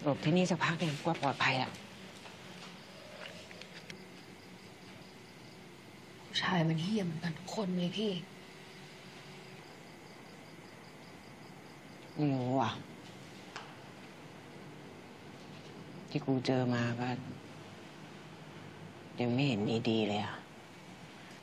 หลบที่นี่สักพักหนึ่งก็ปลอดภัยละผู้ชายมันเหี้ยเหมือนกันทุกคนเลยพี่ไม่รู้อ่ะที่กูเจอมาก็ยังไม่เห็นมีดีเลยอ่ะ